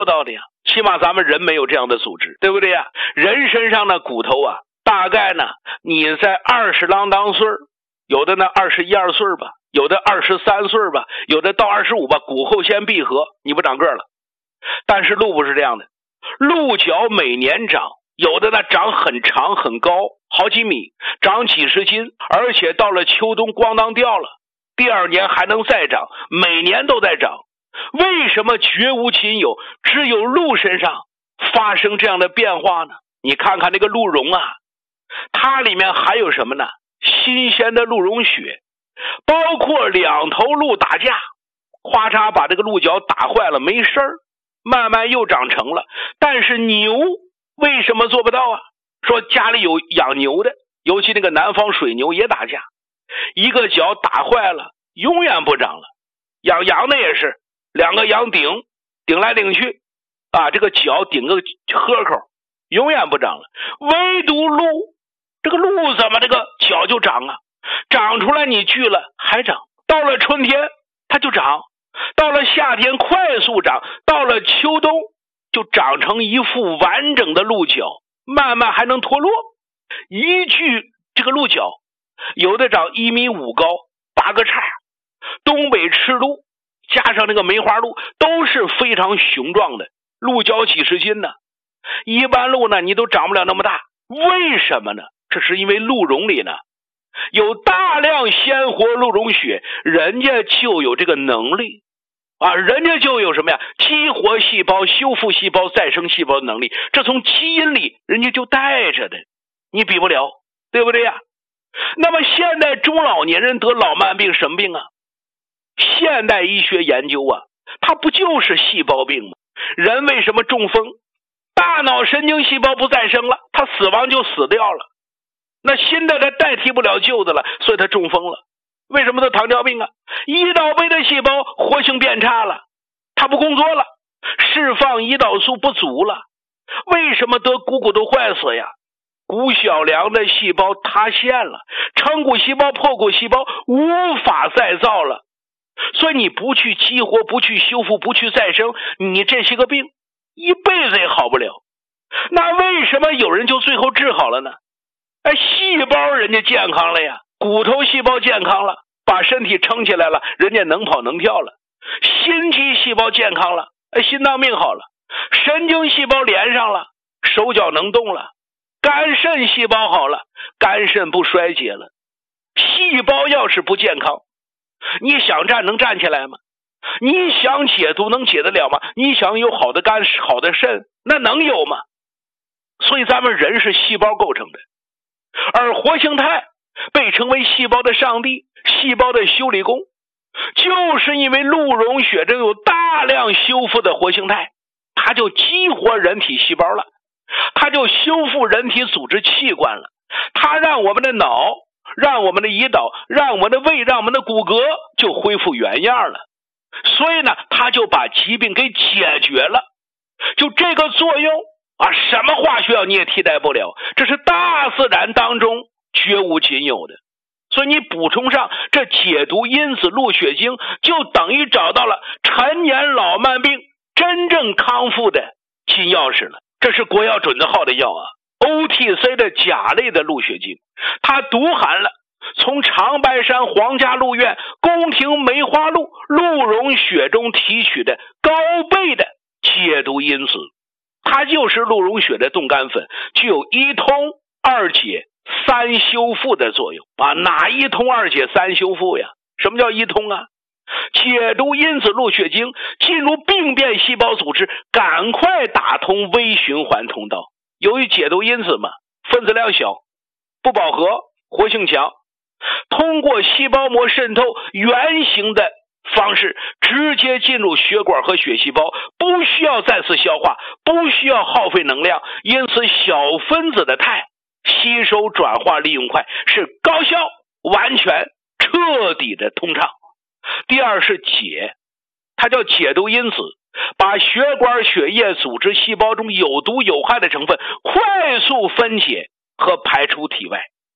不到的呀，起码咱们人没有这样的组织，对不对呀？人身上的骨头啊，大概呢，你在20啷当岁，有的呢21、22岁吧，有的23岁吧，有的到25吧，骨后先闭合，你不长个了。但是鹿不是这样的，鹿角每年长，有的呢长很长很高，好几米，长几十斤，而且到了秋冬咣当掉了，第2年还能再长，每年都在长。为什么绝无仅有，只有鹿身上发生这样的变化呢？你看看那个鹿茸啊，它里面还有什么呢？新鲜的鹿茸血，包括2头鹿打架，咔嚓把这个鹿角打坏了，没事儿，慢慢又长成了。但是牛为什么做不到啊？说家里有养牛的，尤其那个南方水牛也打架，一个角打坏了永远不长了。养羊的也是，2个羊顶来顶去啊，这个角顶个豁口，永远不长了。唯独鹿，这个鹿怎么这个角就长啊？长出来你锯了还长，到了春天它就长，到了夏天快速长，到了秋冬就长成一副完整的鹿角，慢慢还能脱落。一锯这个鹿角，有的长1.5米高，8个叉，东北赤鹿加上那个梅花鹿都是非常雄壮的，鹿角几十斤呢。一般鹿呢你都长不了那么大，为什么呢？这是因为鹿茸里呢有大量鲜活鹿茸血，人家就有这个能力啊，人家就有什么呀？激活细胞、修复细胞、再生细胞的能力，这从基因里人家就带着的，你比不了，对不对呀？那么现代中老年人得老慢病什么病啊？现代医学研究啊，它不就是细胞病吗？人为什么中风？大脑神经细胞不再生了，他死亡就死掉了，那新的他代替不了旧的了，所以他中风了。为什么得糖尿病啊？胰岛贝的细胞活性变差了，它不工作了，释放胰岛素不足了。为什么得骨头坏死呀？骨小梁的细胞塌陷了，成骨细胞、破骨细胞无法再造了。所以你不去激活，不去修复，不去再生，你这些个病一辈子也好不了。那为什么有人就最后治好了呢？细胞人家健康了呀，骨头细胞健康了，把身体撑起来了，人家能跑能跳了。心肌细胞健康了，心脏病好了。神经细胞连上了，手脚能动了。肝肾细胞好了，肝肾不衰竭了。细胞要是不健康，你想站能站起来吗？你想解毒能解得了吗？你想有好的肝好的肾，那能有吗？所以咱们人是细胞构成的，而活性肽被称为细胞的上帝，细胞的修理工，就是因为鹿茸血中有大量修复的活性肽，它就激活人体细胞了，它就修复人体组织器官了，它让我们的脑，让我们的胰岛，让我们的胃，让我们的骨骼就恢复原样了。所以呢，它就把疾病给解决了。就这个作用啊，什么化学药你也替代不了，这是大自然当中绝无仅有的。所以你补充上这解毒因子鹿血精，就等于找到了陈年老慢病真正康复的金钥匙了。这是国药准字号的药啊， OTC 的甲类的鹿血精，它独含了从长白山皇家鹿苑宫廷梅花鹿鹿茸血中提取的高倍的解毒因子，它就是鹿茸血的冻干粉，具有一通二解三修复的作用啊！哪一通二解三修复呀？什么叫一通啊？解毒因子鹿血精进入病变细胞组织，赶快打通微循环通道。由于解毒因子嘛，分子量小，不饱和，活性强，通过细胞膜渗透圆形的方式直接进入血管和血细胞，不需要再次消化，不需要耗费能量，因此小分子的肽吸收转化利用快，是高效完全彻底的通畅。第二是解，它叫解毒因子，把血管血液组织细胞中有毒有害的成分快速分解和排出体外，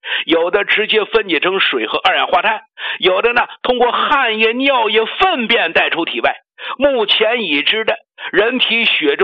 有的直接分解成水和二氧化碳，有的呢通过汗液、尿液、粪便带出体外。目前已知的人体血中